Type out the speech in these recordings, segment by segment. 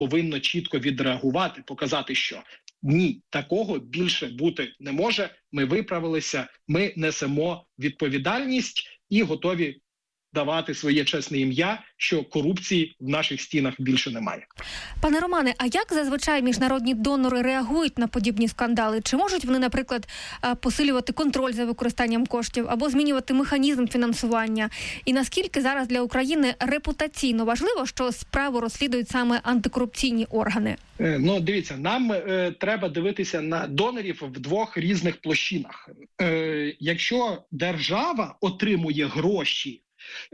повинно чітко відреагувати, показати, що ні, такого більше бути не може, ми виправилися, ми несемо відповідальність і готові давати своє чесне ім'я, що корупції в наших стінах більше немає. Пане Романе, а як зазвичай міжнародні донори реагують на подібні скандали? Чи можуть вони, наприклад, посилювати контроль за використанням коштів або змінювати механізм фінансування? І наскільки зараз для України репутаційно важливо, що справу розслідують саме антикорупційні органи? Дивіться, нам треба дивитися на донорів в двох різних площинах. Якщо держава отримує гроші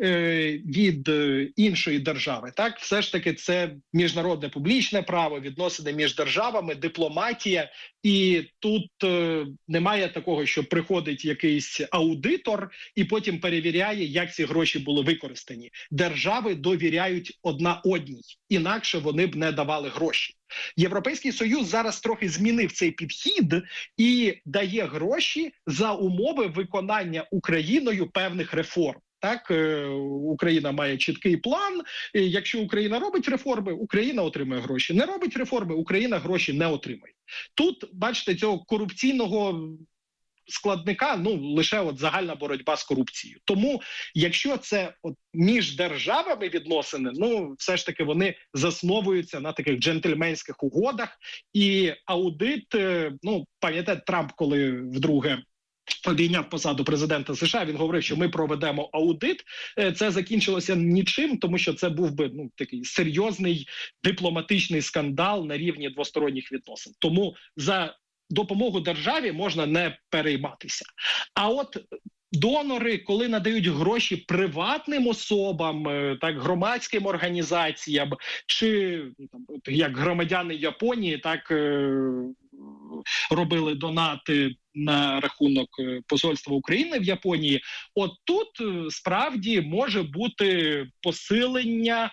від іншої держави, так, все ж таки це міжнародне публічне право, відносини між державами, дипломатія, і тут немає такого, що приходить якийсь аудитор і потім перевіряє, як ці гроші були використані. Держави довіряють одна одній, інакше вони б не давали гроші. Європейський Союз зараз трохи змінив цей підхід і дає гроші за умови виконання Україною певних реформ. Так, Україна має чіткий план. Якщо Україна робить реформи, Україна отримує гроші. Не робить реформи, Україна гроші не отримує. Тут, бачите, цього корупційного складника, лише загальна боротьба з корупцією. Тому, якщо це між державами відносини, все ж таки вони засновуються на таких джентльменських угодах. І аудит, пам'ятаєте, Трамп, коли вдруге обійняв посаду президента США, він говорив, що ми проведемо аудит. Це закінчилося нічим, тому що це був би такий серйозний дипломатичний скандал на рівні двосторонніх відносин. Тому за допомогу державі можна не перейматися. А от донори, коли надають гроші приватним особам, так, громадським організаціям, чи як громадяни Японії, так, робили донати на рахунок посольства України в Японії, от тут справді може бути посилення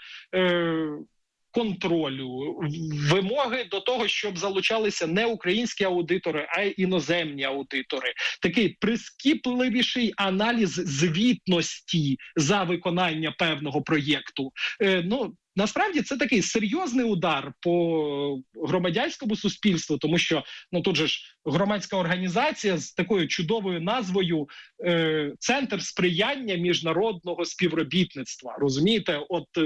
контролю, вимоги до того, щоб залучалися не українські аудитори, а й іноземні аудитори. Такий прискіпливіший аналіз звітності за виконання певного проєкту. Насправді це такий серйозний удар по громадянському суспільству, тому що тут же ж громадська організація з такою чудовою назвою «Центр сприяння міжнародного співробітництва». Розумієте?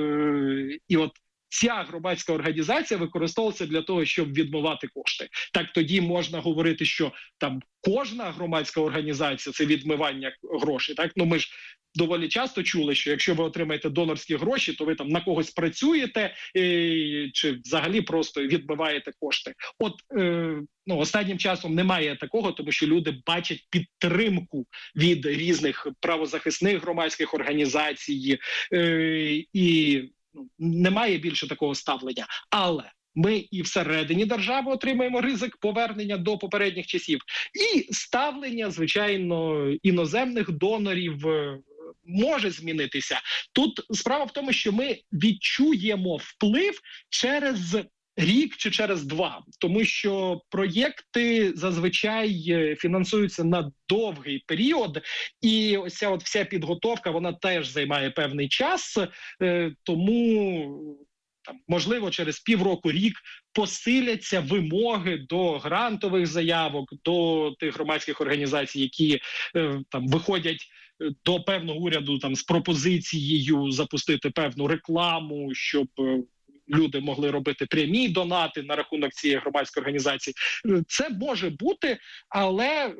Ця громадська організація використовується для того, щоб відмивати кошти. Так тоді можна говорити, що там кожна громадська організація – це відмивання грошей. Так? Ми ж доволі часто чули, що якщо ви отримаєте донорські гроші, то ви там на когось працюєте чи взагалі просто відмиваєте кошти. Останнім часом немає такого, тому що люди бачать підтримку від різних правозахисних громадських організацій і немає більше такого ставлення. Але ми і всередині держави отримаємо ризик повернення до попередніх часів. І ставлення, звичайно, іноземних донорів може змінитися. Тут справа в тому, що ми відчуємо вплив через рік чи через два, тому що проєкти зазвичай фінансуються на довгий період, і ось ця вся підготовка, вона теж займає певний час, тому можливо через півроку-рік посиляться вимоги до грантових заявок, до тих громадських організацій, які виходять до певного уряду з пропозицією запустити певну рекламу, щоб люди могли робити прямі донати на рахунок цієї громадської організації. Це може бути, але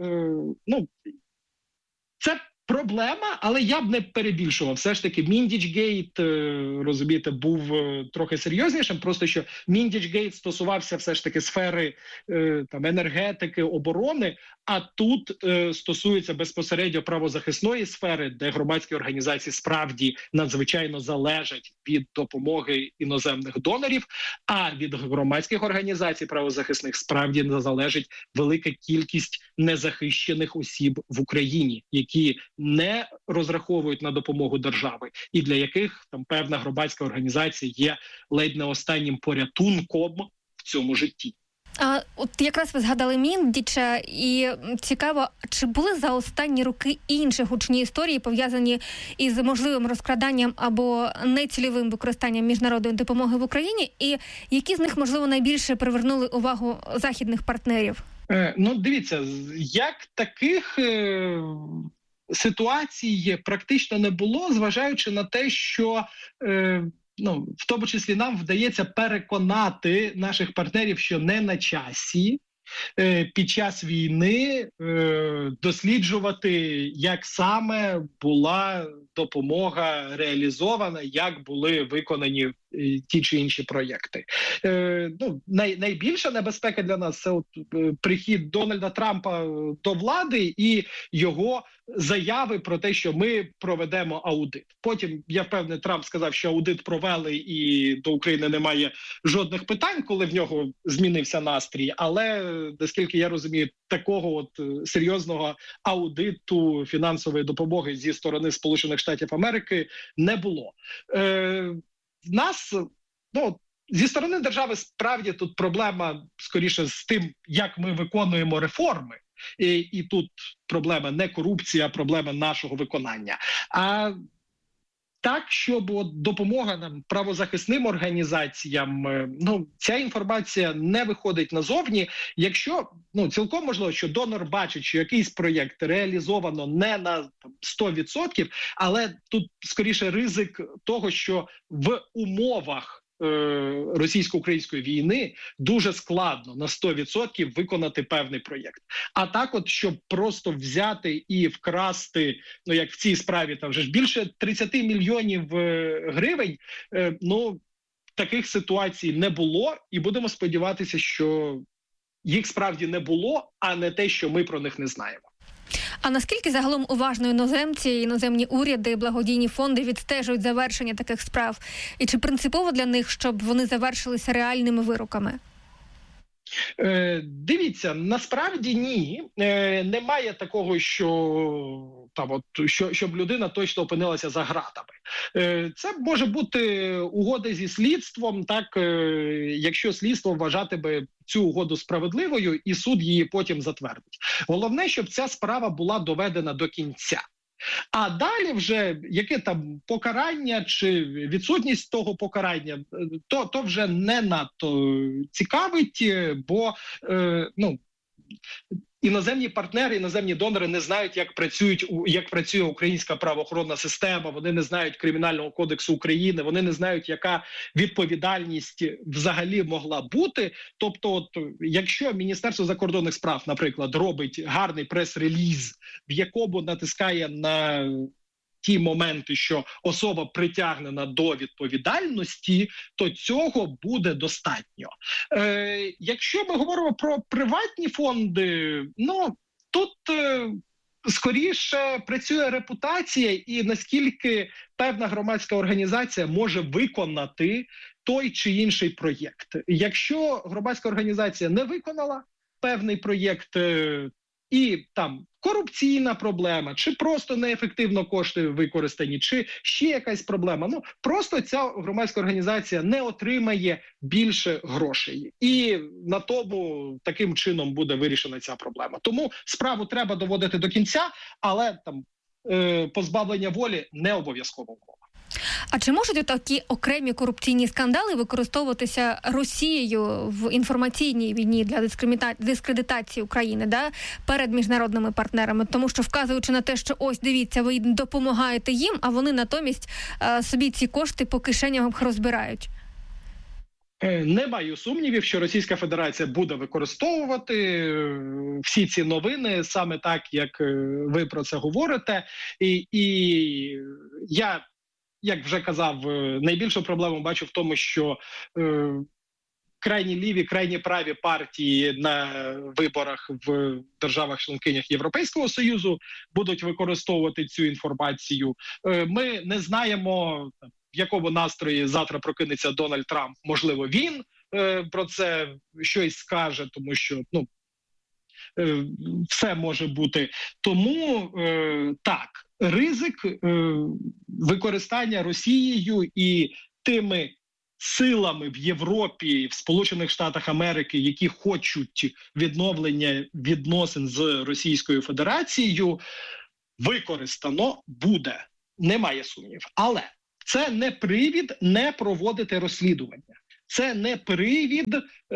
це проблема, але я б не перебільшував. Все ж таки Міндічгейт, розумієте, був трохи серйознішим, просто що Міндічгейт стосувався все ж таки сфери енергетики, оборони, а тут стосується безпосередньо правозахисної сфери, де громадські організації справді надзвичайно залежать від допомоги іноземних донорів, а від громадських організацій правозахисних справді залежить велика кількість незахищених осіб в Україні, які не розраховують на допомогу держави і для яких певна громадська організація є ледь не останнім порятунком в цьому житті. А от якраз ви згадали Міндіча, і цікаво, чи були за останні роки інші гучні історії, пов'язані із можливим розкраданням або нецільовим використанням міжнародної допомоги в Україні, і які з них, можливо, найбільше привернули увагу західних партнерів? Ну, дивіться, як таких ситуацій практично не було, зважаючи на те, що в тому числі нам вдається переконати наших партнерів, що не на часі під час війни досліджувати, як саме була допомога реалізована, як були виконані ті чи інші проєкти. Найбільша небезпека для нас – це прихід Дональда Трампа до влади і його заяви про те, що ми проведемо аудит. Потім, я впевнений, Трамп сказав, що аудит провели і до України немає жодних питань, коли в нього змінився настрій. Але, наскільки я розумію, такого серйозного аудиту фінансової допомоги зі сторони Сполучених Штатів Америки не було. Зі сторони держави справді тут проблема скоріше з тим, як ми виконуємо реформи. І тут проблема не корупція, а проблема нашого виконання. А так, щоб допомога нам правозахисним організаціям, ця інформація не виходить назовні. Якщо, цілком можливо, що донор бачить, що якийсь проєкт реалізовано не на 100%, але тут скоріше ризик того, що в умовах російсько-української війни дуже складно на 100% виконати певний проєкт. А так щоб просто взяти і вкрасти, як в цій справі, там вже ж більше 30 мільйонів гривень, таких ситуацій не було, і будемо сподіватися, що їх справді не було, а не те, що ми про них не знаємо. А наскільки загалом уважно іноземці, іноземні уряди, благодійні фонди відстежують завершення таких справ? І чи принципово для них, щоб вони завершилися реальними вироками? Дивіться, насправді ні. Немає такого, щоб людина точно опинилася за ґратами. Це може бути угода зі слідством, якщо слідство вважатиме цю угоду справедливою і суд її потім затвердить. Головне, щоб ця справа була доведена до кінця. А далі вже яке там покарання чи відсутність того покарання, то вже не надто цікавить, бо іноземні партнери, іноземні донори не знають, як працює українська правоохоронна система, вони не знають Кримінального кодексу України, вони не знають, яка відповідальність взагалі могла бути. Тобто, якщо Міністерство закордонних справ, наприклад, робить гарний прес-реліз, в якому натискає на ті моменти, що особа притягнена до відповідальності, то цього буде достатньо. Якщо ми говоримо про приватні фонди, тут скоріше працює репутація і наскільки певна громадська організація може виконати той чи інший проєкт. Якщо громадська організація не виконала певний проєкт, і там корупційна проблема, чи просто неефективно кошти використані, чи ще якась проблема. Просто ця громадська організація не отримає більше грошей. І на тому таким чином буде вирішена ця проблема. Тому справу треба доводити до кінця, але позбавлення волі не обов'язково умова. А чи можуть такі окремі корупційні скандали використовуватися Росією в інформаційній війні для дискредитації України перед міжнародними партнерами? Тому що, вказуючи на те, що ось, дивіться, ви допомагаєте їм, а вони натомість собі ці кошти по кишенях розбирають. Не маю сумнівів, що Російська Федерація буде використовувати всі ці новини саме так, як ви про це говорите. І я, як вже казав, найбільшу проблему бачу в тому, що крайні ліві, крайні праві партії на виборах в державах-членкинях Європейського Союзу будуть використовувати цю інформацію. Ми не знаємо, в якому настрої завтра прокинеться Дональд Трамп. Можливо, він про це щось скаже, тому що все може бути. Тому так, ризик використання Росією і тими силами в Європі, в Сполучених Штатах Америки, які хочуть відновлення відносин з Російською Федерацією, використано буде. Немає сумнівів. Але це не привід не проводити розслідування. Це не привід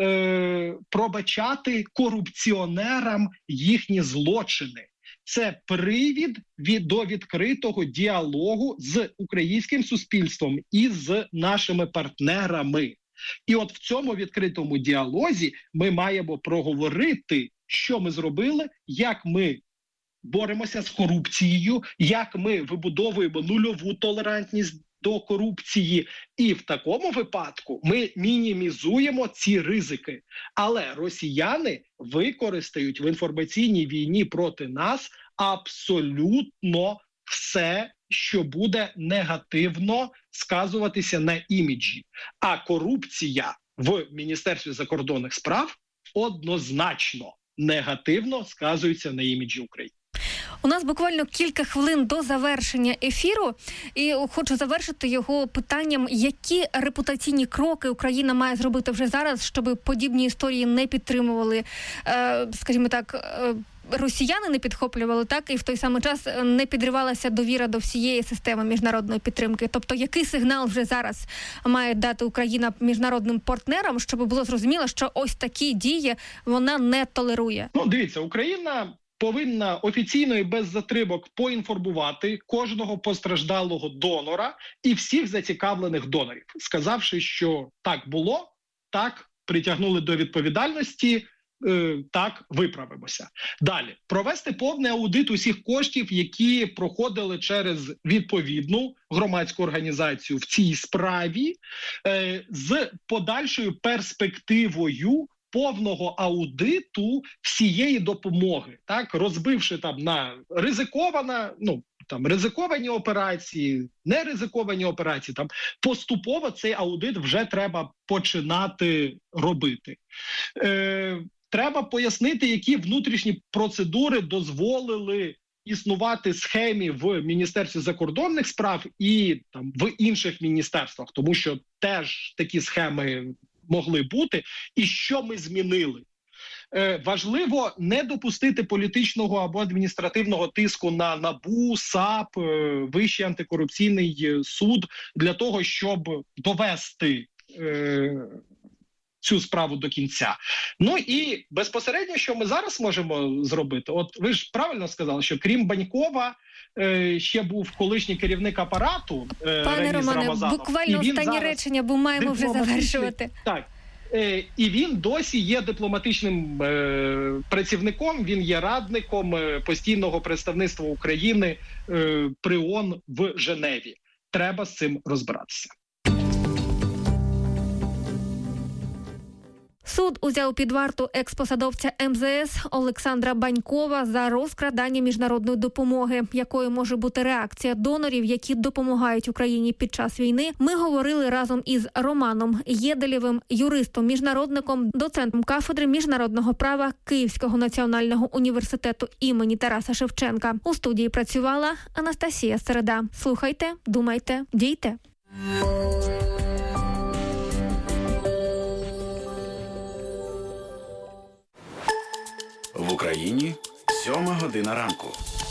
пробачати корупціонерам їхні злочини. Це привід до відкритого діалогу з українським суспільством і з нашими партнерами. І от в цьому відкритому діалозі ми маємо проговорити, що ми зробили, як ми боремося з корупцією, як ми вибудовуємо нульову толерантність до корупції. І в такому випадку ми мінімізуємо ці ризики. Але росіяни використають в інформаційній війні проти нас абсолютно все, що буде негативно сказуватися на іміджі. А корупція в Міністерстві закордонних справ однозначно негативно сказується на іміджі України. У нас буквально кілька хвилин до завершення ефіру, і хочу завершити його питанням, які репутаційні кроки Україна має зробити вже зараз, щоб подібні історії не підтримували, скажімо так, росіяни не підхоплювали, так, і в той самий час не підривалася довіра до всієї системи міжнародної підтримки. Тобто, який сигнал вже зараз має дати Україна міжнародним партнерам, щоб було зрозуміло, що ось такі дії вона не толерує? Ну, дивіться, Україна повинна офіційно і без затримок поінформувати кожного постраждалого донора і всіх зацікавлених донорів, сказавши, що так було, так притягнули до відповідальності, так виправимося. Далі, провести повний аудит усіх коштів, які проходили через відповідну громадську організацію в цій справі, з подальшою перспективою повного аудиту всієї допомоги, так, розбивши там на ризиковані операції, неризиковані операції, там поступово цей аудит вже треба починати робити. Треба пояснити, які внутрішні процедури дозволили існувати схемі в Міністерстві закордонних справ і там в інших міністерствах, тому що теж такі схеми могли бути, і що ми змінили. Важливо не допустити політичного або адміністративного тиску на НАБУ, САП, Вищий антикорупційний суд для того, щоб довести цю справу до кінця. Ну і безпосередньо, що ми зараз можемо зробити? От ви ж правильно сказали, що крім Банькова, ще був колишній керівник апарату Пане Романе, буквально останні речення, бо маємо вже завершувати. Так. І він досі є дипломатичним працівником, він є радником постійного представництва України при ООН в Женеві. Треба з цим розбиратися. Суд узяв під варту експосадовця МЗС Олександра Банькова за розкрадання міжнародної допомоги. Якою може бути реакція донорів, які допомагають Україні під час війни? Ми говорили разом із Романом Єделєвим, юристом-міжнародником, доцентом кафедри міжнародного права Київського національного університету імені Тараса Шевченка. У студії працювала Анастасія Середа. Слухайте, думайте, дійте. В Україні 7 година ранку.